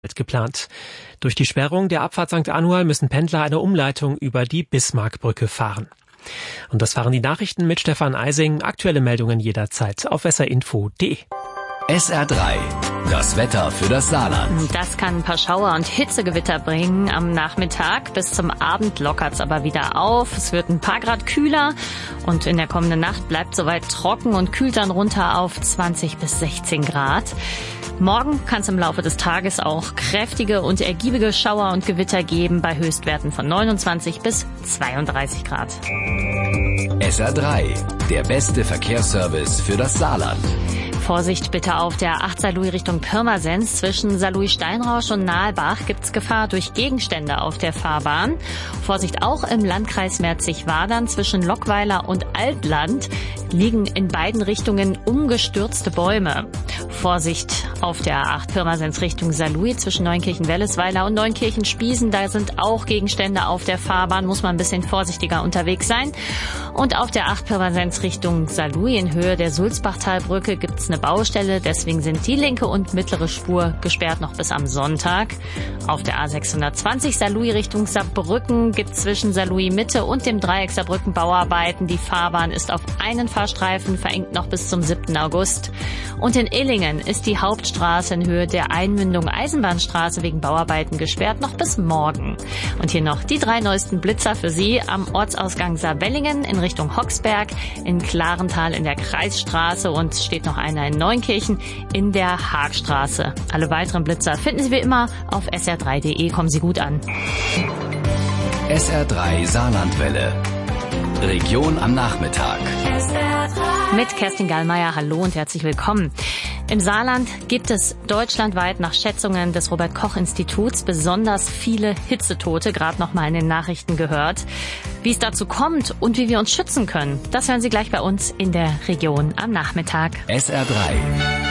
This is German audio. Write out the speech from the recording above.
geplant. Durch die Sperrung der Abfahrt St. Anual müssen Pendler eine Umleitung über die Bismarckbrücke fahren. Und das waren die Nachrichten mit Stefan Eising. Aktuelle Meldungen jederzeit auf srinfo.de. SR3, das Wetter für das Saarland. Das kann ein paar Schauer und Hitzegewitter bringen am Nachmittag. Bis zum Abend lockert's aber wieder auf. Es wird ein paar Grad kühler und in der kommenden Nacht bleibt soweit trocken und kühlt dann runter auf 20 bis 16 Grad. Morgen kann es im Laufe des Tages auch kräftige und ergiebige Schauer und Gewitter geben bei Höchstwerten von 29 bis 32 Grad. SR3, der beste Verkehrsservice für das Saarland. Vorsicht bitte auf der 8 Saarlouis Richtung Pirmasens. Zwischen Saarlouis-Steinrausch und Nahlbach gibt's Gefahr durch Gegenstände auf der Fahrbahn. Vorsicht auch im Landkreis Merzig-Wadern. Zwischen Lockweiler und Altland liegen in beiden Richtungen umgestürzte Bäume. Vorsicht auf der 8 Pirmasens Richtung Saarlouis zwischen Neunkirchen-Wellesweiler und Neunkirchen-Spiesen. Da sind auch Gegenstände auf der Fahrbahn, muss man ein bisschen vorsichtiger unterwegs sein. Und auf der 8 Pirmasens Richtung Saarlouis in Höhe der Sulzbachtalbrücke gibt's eine Baustelle, deswegen sind die linke und mittlere Spur gesperrt noch bis am Sonntag. Auf der A620 Saarlouis Richtung Saarbrücken gibt zwischen Saarlouis Mitte und dem Dreieck Saarbrücken Bauarbeiten. Die Fahrbahn ist auf einen Fahrstreifen verengt noch bis zum 7. August. Und in Illingen ist die Hauptstraße in Höhe der Einmündung Eisenbahnstraße wegen Bauarbeiten gesperrt noch bis morgen. Und hier noch die 3 neuesten Blitzer für Sie am Ortsausgang Saarwellingen in Richtung Hoxberg, in Klarental in der Kreisstraße und steht noch einer in Neunkirchen in der Haagstraße. Alle weiteren Blitzer finden Sie wie immer auf sr3.de. Kommen Sie gut an. SR3 Saarlandwelle. Region am Nachmittag. Mit Kerstin Gallmeier, hallo und herzlich willkommen. Im Saarland gibt es deutschlandweit nach Schätzungen des Robert-Koch-Instituts besonders viele Hitzetote, gerade noch mal in den Nachrichten gehört. Wie es dazu kommt und wie wir uns schützen können, das hören Sie gleich bei uns in der Region am Nachmittag. SR3.